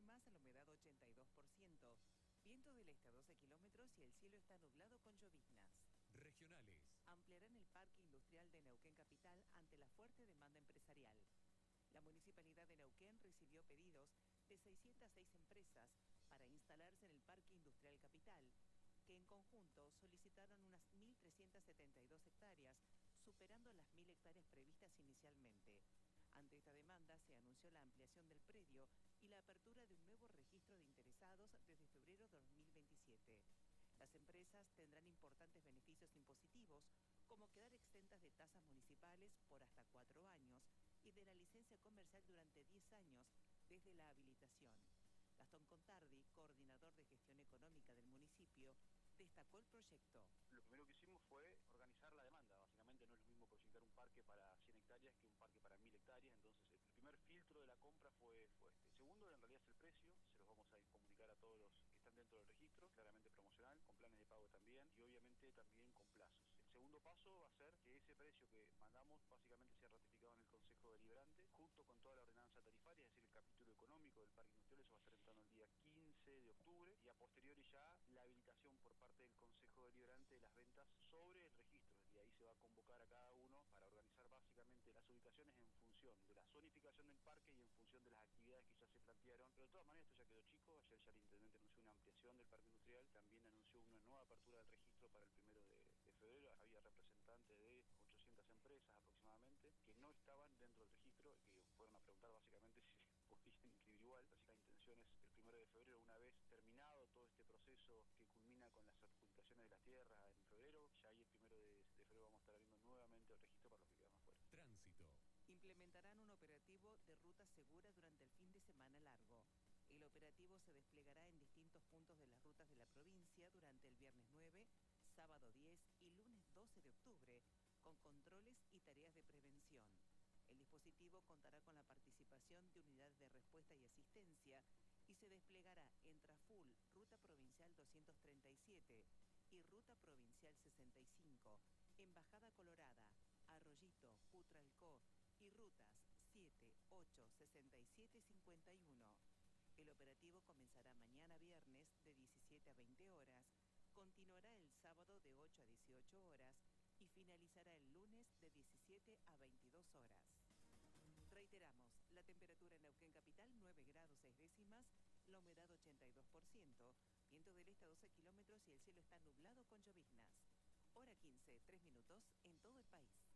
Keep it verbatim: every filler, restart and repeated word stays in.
décimas, la humedad ochenta y dos por ciento. Viento del este a doce kilómetros y el cielo está nublado con lloviznas. Regionales. Ampliarán el parque industrial de Neuquén Capital ante la fuerte demanda empresarial. La Municipalidad de Neuquén recibió pedidos de seiscientas seis empresas para instalarse en el Parque Industrial Capital, que en conjunto solicitaron unas mil trescientas setenta y dos hectáreas, superando las mil hectáreas previstas inicialmente. Ante esta demanda se anunció la ampliación del predio y la apertura de un nuevo registro de interesados desde febrero de dos mil veintisiete. Las empresas tendrán importantes beneficios impositivos, como quedar exentas de tasas municipales por hasta cuatro años y de la licencia comercial durante diez años desde la habilitación. Gastón Contardi, coordinador de gestión económica del municipio, destacó el proyecto. Lo primero que hicimos fue organizar la demanda. Básicamente no es lo mismo proyectar un parque para cien hectáreas que un parque para mil hectáreas. Entonces el primer filtro de la compra fue, fue este. El segundo en realidad es el precio. Se los vamos a comunicar a todos los que están dentro del registro, claramente promocional, con planes de pago también y obviamente también con plazos. El segundo paso va a ser que ese precio que mandamos básicamente sea ratificado en el Consejo Deliberante junto con toda la ordenanza tarifaria, es decir, el capítulo económico del parque industrial. Eso va a estar entrando el día quince de octubre y a posteriori ya la habilitación por parte del Consejo Deliberante de las ventas sobre el registro, y ahí se va a convocar a cada uno para organizar básicamente las ubicaciones en función de la zonificación del parque y en función de las actividades que ya se plantearon. Pero de todas maneras esto ya quedó chico. Ayer ya el intendente anunció una ampliación del parque industrial, también anunció una nueva apertura del registro para el primero de, de febrero. Había representantes de ochocientas empresas aproximadamente que no estaban dentro del registro, que fueron a preguntar básicamente si podían inscribir igual. Así que la intención es el primero de febrero, una vez terminado todo este proceso que culmina con las adjudicaciones de las tierras en febrero, ya ahí el primero de, de febrero vamos a estar abriendo nuevamente el registro para los que quedan afuera. Tránsito. Implementarán un operativo de ruta segura durante el fin de semana largo. El operativo se desplegará en distintos puntos de las rutas de la provincia durante el viernes nueve, sábado diez y lunes doce de octubre, con controles y tareas de prevención. El dispositivo contará con la participación de unidades de respuesta y asistencia y se desplegará en Traful, Ruta Provincial doscientos treinta y siete y Ruta Provincial sesenta y cinco, Embajada Colorada, Arroyito, Putralcó y rutas siete, ocho, sesenta y siete, cincuenta y uno. El operativo comenzará mañana viernes de diecisiete a veinte horas, continuará el sábado de ocho a dieciocho horas y finalizará el lunes de diecisiete a veintidós horas. Reiteramos, la temperatura en Neuquén Capital nueve grados seis décimas, la humedad ochenta y dos por ciento, viento del este a doce kilómetros y el cielo está nublado con lloviznas. Hora quince, tres minutos en todo el país.